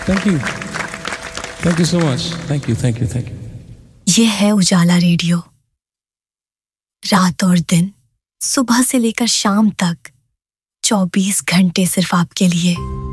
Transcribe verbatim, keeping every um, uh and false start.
Thank you, thank you so much, thank you thank you thank you. ये है उजाला radio, रात और दिन, सुबह से लेकर शाम तक, चौबीस घंटे सिर्फ आपके लिए।